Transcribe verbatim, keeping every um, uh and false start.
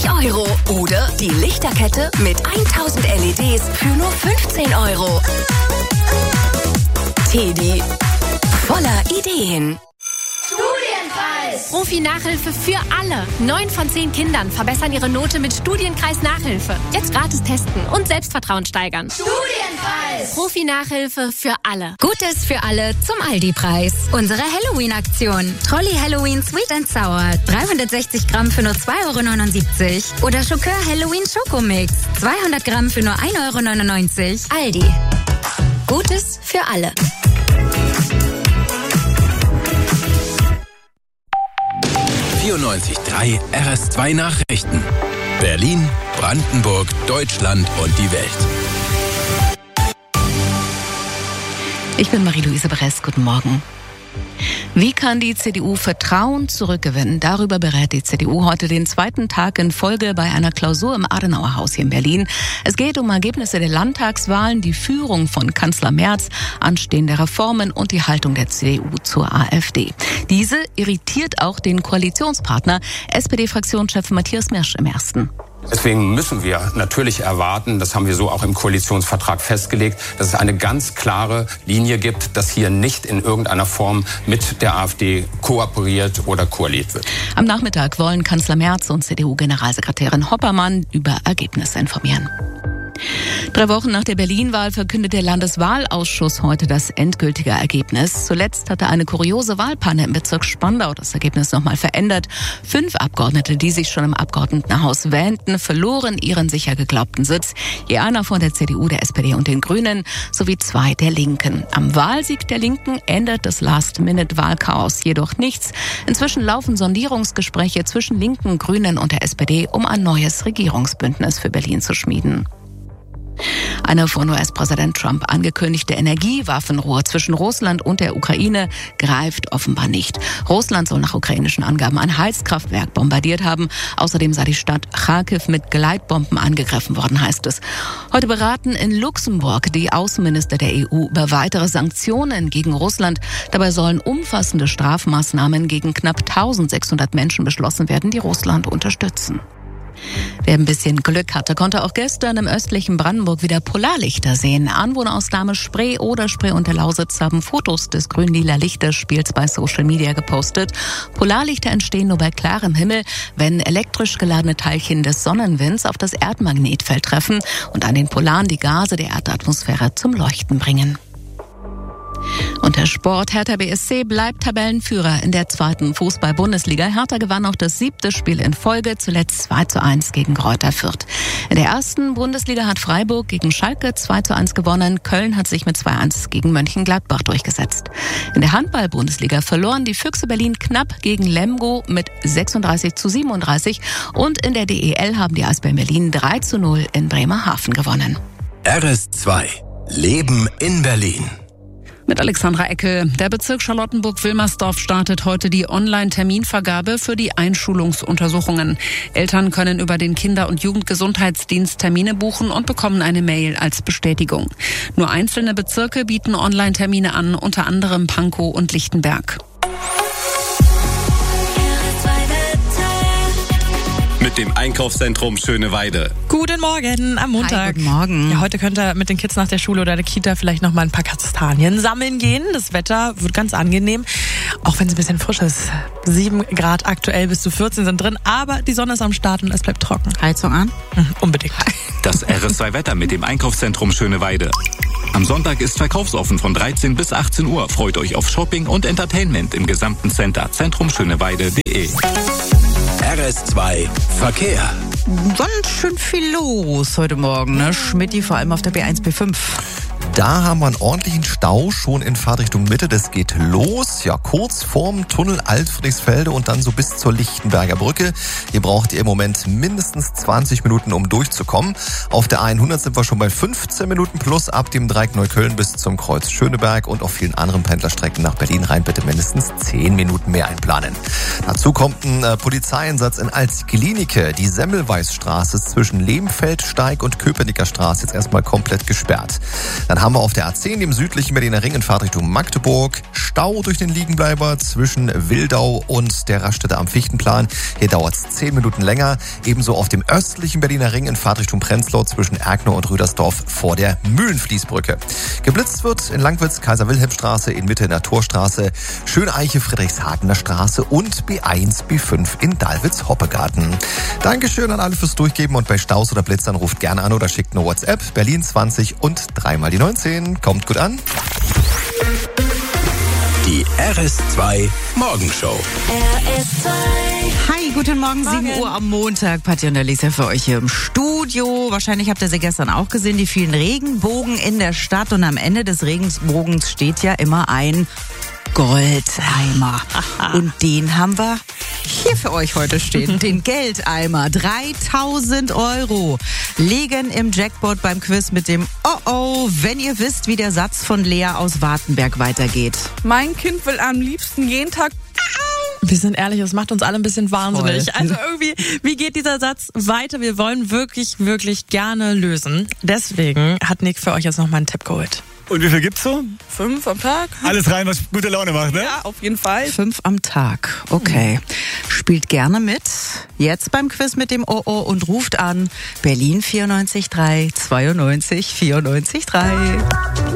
fünfzig Euro. Oder die Lichterkette mit tausend L E Ds für nur fünfzehn Euro. Teddy, voller Ideen. Studienkreis! Profi-Nachhilfe für alle. Neun von zehn Kindern verbessern ihre Note mit Studienkreis-Nachhilfe. Jetzt gratis testen und Selbstvertrauen steigern. Studienkreis! Profi-Nachhilfe für alle. Gutes für alle zum Aldi-Preis. Unsere Halloween-Aktion. Trolli Halloween Sweet and Sour. dreihundertsechzig Gramm für nur zwei Euro neunundsiebzig. Oder Schokör Halloween Schokomix. zweihundert Gramm für nur ein Euro neunundneunzig. Aldi. Gutes für alle. vierundneunzig Komma drei R S zwei Nachrichten. Berlin, Brandenburg, Deutschland und die Welt. Ich bin Marie-Louise Beres. Guten Morgen. Wie kann die C D U Vertrauen zurückgewinnen? Darüber berät die C D U heute den zweiten Tag in Folge bei einer Klausur im Adenauerhaus hier in Berlin. Es geht um Ergebnisse der Landtagswahlen, die Führung von Kanzler Merz, anstehende Reformen und die Haltung der C D U zur AfD. Diese irritiert auch den Koalitionspartner, S P D-Fraktionschef Matthias Mirsch im Ersten. Deswegen müssen wir natürlich erwarten, das haben wir so auch im Koalitionsvertrag festgelegt, dass es eine ganz klare Linie gibt, dass hier nicht in irgendeiner Form mit der AfD kooperiert oder koaliert wird. Am Nachmittag wollen Kanzler Merz und C D U-Generalsekretärin Hoppermann über Ergebnisse informieren. Drei Wochen nach der Berlin-Wahl verkündet der Landeswahlausschuss heute das endgültige Ergebnis. Zuletzt hatte eine kuriose Wahlpanne im Bezirk Spandau das Ergebnis nochmal verändert. Fünf Abgeordnete, die sich schon im Abgeordnetenhaus wähnten, verloren ihren sicher geglaubten Sitz. Je einer von der C D U, der S P D und den Grünen sowie zwei der Linken. Am Wahlsieg der Linken ändert das Last-Minute-Wahlchaos jedoch nichts. Inzwischen laufen Sondierungsgespräche zwischen Linken, Grünen und der S P D, um ein neues Regierungsbündnis für Berlin zu schmieden. Eine von U S-Präsident Trump angekündigte Energiewaffenruhe zwischen Russland und der Ukraine greift offenbar nicht. Russland soll nach ukrainischen Angaben ein Heizkraftwerk bombardiert haben. Außerdem sei die Stadt Charkiw mit Gleitbomben angegriffen worden, heißt es. Heute beraten in Luxemburg die Außenminister der E U über weitere Sanktionen gegen Russland. Dabei sollen umfassende Strafmaßnahmen gegen knapp eintausendsechshundert Menschen beschlossen werden, die Russland unterstützen. Wer ein bisschen Glück hatte, konnte auch gestern im östlichen Brandenburg wieder Polarlichter sehen. Anwohner aus Dahme-Spree oder Spree und der Lausitz haben Fotos des grün-lila Lichterspiels bei Social Media gepostet. Polarlichter entstehen nur bei klarem Himmel, wenn elektrisch geladene Teilchen des Sonnenwinds auf das Erdmagnetfeld treffen und an den Polaren die Gase der Erdatmosphäre zum Leuchten bringen. Und der Sport. Hertha B S C bleibt Tabellenführer in der zweiten Fußball-Bundesliga. Hertha gewann auch das siebte Spiel in Folge, zuletzt zwei zu eins gegen Greuther Fürth. In der ersten Bundesliga hat Freiburg gegen Schalke zwei zu eins gewonnen. Köln hat sich mit zwei zu eins gegen Mönchengladbach durchgesetzt. In der Handball-Bundesliga verloren die Füchse Berlin knapp gegen Lemgo mit sechsunddreißig zu siebenunddreißig. Und in der D E L haben die Eisbären Berlin drei zu null in Bremerhaven gewonnen. R S zwei. Leben in Berlin. Mit Alexandra Eckel. Der Bezirk Charlottenburg-Wilmersdorf startet heute die Online-Terminvergabe für die Einschulungsuntersuchungen. Eltern können über den Kinder- und Jugendgesundheitsdienst Termine buchen und bekommen eine Mail als Bestätigung. Nur einzelne Bezirke bieten Online-Termine an, unter anderem Pankow und Lichtenberg. Mit dem Einkaufszentrum Schöneweide. Guten Morgen am Montag. Hi, guten Morgen. Ja, heute könnt ihr mit den Kids nach der Schule oder der Kita vielleicht noch mal ein paar Kastanien sammeln gehen. Das Wetter wird ganz angenehm, auch wenn es ein bisschen frisch ist. sieben Grad aktuell, bis zu vierzehn sind drin, aber die Sonne ist am Start und es bleibt trocken. Heizung an? Mhm, unbedingt. Das R S zwei Wetter mit dem Einkaufszentrum Schöneweide. Am Sonntag ist verkaufsoffen von dreizehn bis achtzehn Uhr. Freut euch auf Shopping und Entertainment im gesamten Center. Zentrum Schöneweide punkt de. R S zwei Verkehr. Ganz schön viel los heute Morgen, ne? Schmidti, vor allem auf der B eins B fünf. Da haben wir einen ordentlichen Stau schon in Fahrtrichtung Mitte. Das geht los, ja, kurz vorm Tunnel Alt-Friedrichsfelde und dann so bis zur Lichtenberger Brücke. Hier braucht ihr im Moment mindestens zwanzig Minuten, um durchzukommen. Auf der hundert sind wir schon bei fünfzehn Minuten plus ab dem Dreieck Neukölln bis zum Kreuz Schöneberg und auf vielen anderen Pendlerstrecken nach Berlin rein bitte mindestens zehn Minuten mehr einplanen. Dazu kommt ein äh, Polizeieinsatz in Altklinike. Die Semmelweisstraße zwischen Lehmfeldsteig und Köpenicker Straße jetzt erstmal komplett gesperrt. Dann haben haben wir auf der A zehn, dem südlichen Berliner Ring in Fahrtrichtung Magdeburg, Stau durch den Liegenbleiber zwischen Wildau und der Raststätte am Fichtenplan. Hier dauert es zehn Minuten länger. Ebenso auf dem östlichen Berliner Ring in Fahrtrichtung Prenzlau zwischen Erkner und Rüdersdorf vor der Mühlenfließbrücke. Geblitzt wird in Langwitz, Kaiser-Wilhelm-Straße, in Mitte in der Torstraße, Schöneiche, Friedrichshagener Straße und B eins, B fünf in Dalwitz-Hoppegarten. Dankeschön an alle fürs Durchgeben und bei Staus oder Blitzern ruft gerne an oder schickt eine WhatsApp. Berlin zwanzig und dreimal die neunzehn. Kommt gut an. Die R S zwei Morgenshow. R S zwei. Hi, guten Morgen, Morgen. sieben Uhr am Montag. Patti und Alicia für euch hier im Studio. Wahrscheinlich habt ihr sie gestern auch gesehen, die vielen Regenbogen in der Stadt. Und am Ende des Regenbogens steht ja immer ein Goldeimer. Und den haben wir hier für euch heute stehen. Den Geldeimer. dreitausend Euro liegen im Jackpot beim Quiz mit dem Oh-Oh, wenn ihr wisst, wie der Satz von Lea aus Wartenberg weitergeht. Mein Kind will am liebsten jeden Tag... Wir sind ehrlich, das macht uns alle ein bisschen wahnsinnig. Voll. Also irgendwie, wie geht dieser Satz weiter? Wir wollen wirklich, wirklich gerne lösen. Deswegen hat Nick für euch jetzt noch mal einen Tipp geholt. Und wie viel gibt's so? Fünf am Tag. Alles rein, was gute Laune macht, ne? Ja, auf jeden Fall. Fünf am Tag. Okay. Spielt gerne mit. Jetzt beim Quiz mit dem Oh-Oh und ruft an. Berlin vierundneunzig drei, zweiundneunzig, vierundneunzig drei.